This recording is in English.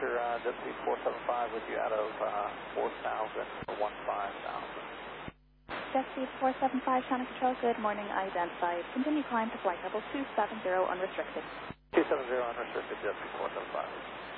Roger, Jet Speed 475 with you out of 4,000 or 15,000. Jet Speed 475, China Control, good morning, identified. Continue climb to flight level 270 unrestricted. 270 unrestricted, Jet Speed 475.